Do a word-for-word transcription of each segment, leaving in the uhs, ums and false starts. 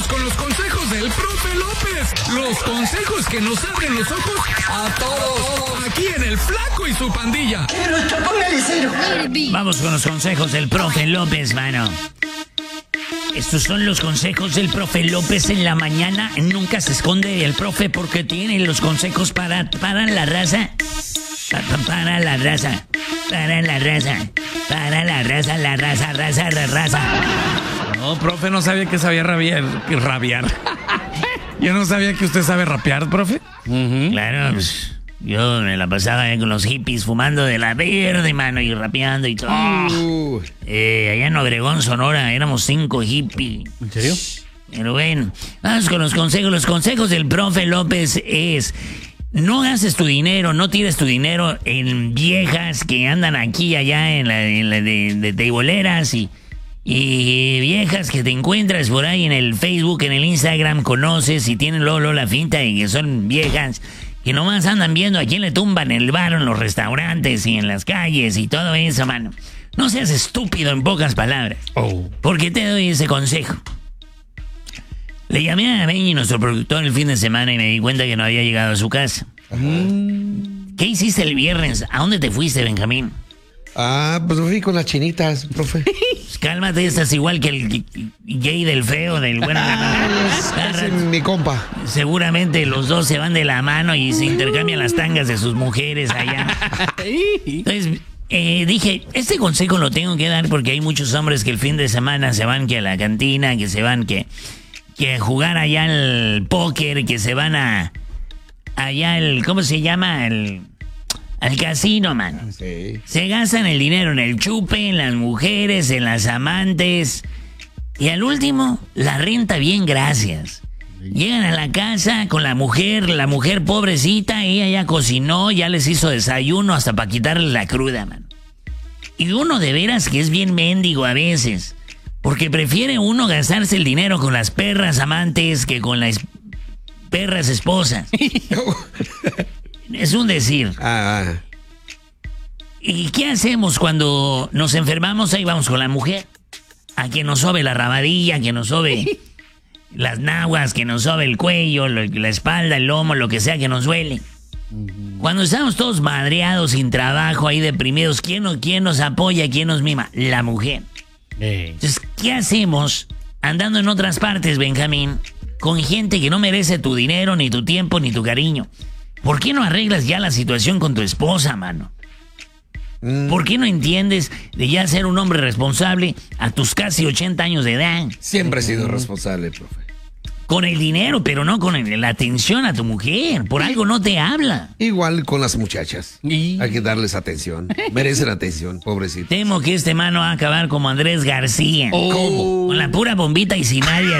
con los consejos del profe López. Los consejos que nos abren los ojos a todos. Aquí en El Flaco y su pandilla. Vamos con los consejos del profe López, mano. Estos son los consejos del profe López en la mañana. Nunca se esconde el profe porque tiene los consejos para, para la raza. Para, para la raza. Para la raza. Para la raza, la raza, raza, la raza. No, profe, no sabía que sabía rabiar. rabiar. Yo no sabía que usted sabe rapear, profe. Uh-huh. Claro, pues yo me la pasaba eh, con los hippies fumando de la verde, mano, y rapeando y todo. Uh. Eh, allá en Obregón, Sonora, éramos cinco hippies. ¿En serio? Pero bueno, vamos con los consejos. Los consejos del profe López es: no gastes tu dinero, no tires tu dinero en viejas que andan aquí y allá en la, en la de, de teiboleras y, y viejas que te encuentras por ahí en el Facebook, en el Instagram, conoces y tienen luego la finta de que son viejas que nomás andan viendo a quién le tumban el bar en los restaurantes y en las calles y todo eso, mano. No seas estúpido, en pocas palabras. Oh. ¿Por qué te doy ese consejo? Le llamé a Benny, nuestro productor, el fin de semana y me di cuenta que no había llegado a su casa. Mm. ¿Qué hiciste el viernes? ¿A dónde te fuiste, Benjamín? Ah, pues fui con las chinitas, profe. Pues cálmate, estás igual que el gay del feo, del bueno. Ah, es, es mi compa. Seguramente los dos se van de la mano y se intercambian las tangas de sus mujeres allá. Entonces, eh, dije, este consejo lo tengo que dar porque hay muchos hombres que el fin de semana se van que a la cantina, que se van que... que jugar allá al póker, que se van a... allá al... ¿cómo se llama? Al, al casino, man. Sí. Se gastan el dinero en el chupe, en las mujeres, en las amantes. Y al último, la renta bien, gracias. Llegan a la casa con la mujer, la mujer pobrecita, ella ya cocinó, ya les hizo desayuno hasta para quitarle la cruda, man. Y uno de veras que es bien mendigo a veces. Porque prefiere uno gastarse el dinero con las perras amantes que con las perras esposas. Es un decir. Ah. ¿Y qué hacemos cuando nos enfermamos? Ahí vamos con la mujer. A que nos sobe la rabadilla, que nos sobe las naguas, que nos sobe el cuello, la espalda, el lomo, lo que sea que nos duele. Cuando estamos todos madreados, sin trabajo, ahí deprimidos, ¿quién, quién nos apoya, quién nos mima? La mujer. Entonces, ¿qué hacemos andando en otras partes, Benjamín, con gente que no merece tu dinero, ni tu tiempo, ni tu cariño? ¿Por qué no arreglas ya la situación con tu esposa, mano? Mm. ¿Por qué no entiendes de ya ser un hombre responsable a tus casi ochenta años de edad? Siempre he sido responsable, profe. Con el dinero, pero no con el, la atención a tu mujer. Por algo no te habla. Igual con las muchachas. ¿Y? Hay que darles atención. Merecen atención, pobrecito. Temo que este mano va a acabar como Andrés García. Oh. ¿Cómo? Con la pura bombita y sin nadie.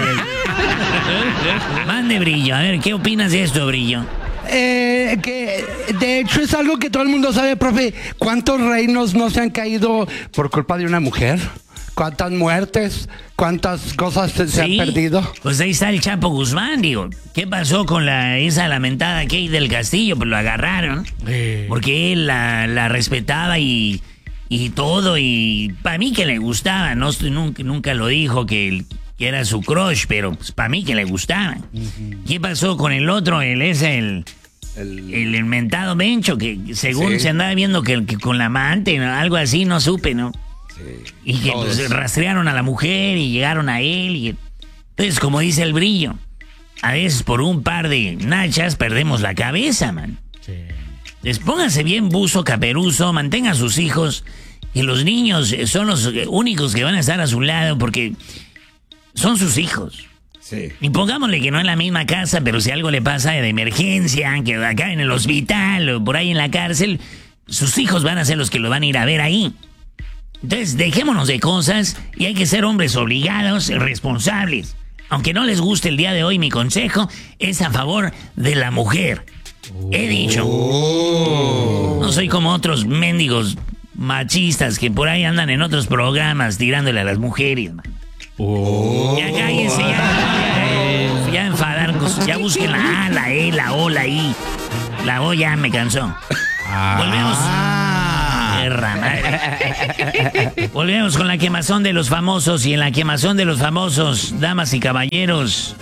Mande, Brillo. A ver, ¿qué opinas de esto, Brillo? Eh, que de hecho es algo que todo el mundo sabe, profe. ¿Cuántos reinos no se han caído por culpa de una mujer? ¿Cuántas muertes? ¿Cuántas cosas se, se sí, han perdido? Pues ahí está el Chapo Guzmán, digo. ¿Qué pasó con la esa lamentada Kate del Castillo? Pues lo agarraron. Eh. Porque él la, la respetaba y, y todo. Y para mí que le gustaba. No, nunca, nunca lo dijo que, que era su crush, pero pues, para mí que le gustaba. Uh-huh. ¿Qué pasó con el otro? Él es el... El, el inventado Bencho, que según sí. se andaba viendo que, que con la amante, ¿no? Algo así, no supe, ¿no? Sí. Y que pues, rastrearon a la mujer y llegaron a él. Y... Entonces, como dice el Brillo, a veces por un par de nachas perdemos la cabeza, man. Sí. Entonces, póngase bien buzo, caperuzo, mantenga a sus hijos, y los niños son los únicos que van a estar a su lado porque son sus hijos. Sí. Y pongámosle que no en la misma casa, pero si algo le pasa de emergencia, que acá en el hospital o por ahí en la cárcel, sus hijos van a ser los que lo van a ir a ver ahí. Entonces, dejémonos de cosas y hay que ser hombres obligados, responsables. Aunque no les guste el día de hoy, mi consejo es a favor de la mujer. He dicho. Oh. No soy como otros mendigos machistas que por ahí andan en otros programas tirándole a las mujeres, man. Oh. Ya cállense, ya, ya, ya enfadar, ya busquen la A, la E, la O, la I. La O ya me cansó. Ah. Volvemos. perra madre. Volvemos con la quemazón de los famosos. Y en la quemazón de los famosos, damas y caballeros.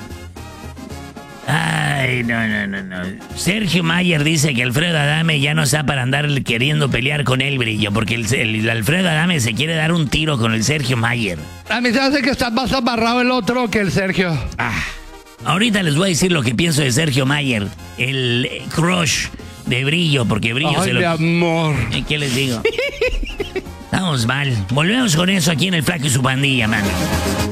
Ay, no, no, no, no. Sergio Mayer dice que Alfredo Adame ya no está para andar queriendo pelear con él, Brillo, porque el, el Alfredo Adame se quiere dar un tiro con el Sergio Mayer. A mí se hace que está más amarrado el otro que el Sergio. Ah, ahorita les voy a decir lo que pienso de Sergio Mayer, el crush de Brillo, porque Brillo Ay, se lo... mi amor. ¿Qué les digo? Estamos mal. Volvemos con eso aquí en El Flaco y su pandilla, mano.